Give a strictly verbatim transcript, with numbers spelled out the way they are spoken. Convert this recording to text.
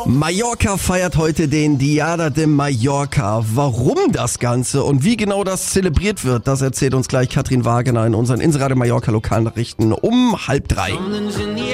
Mallorca feiert heute den Diada de Mallorca. Warum das Ganze und wie genau das zelebriert wird, das erzählt uns gleich Katrin Wagener in unseren Inseradio Mallorca Lokalnachrichten um halb drei.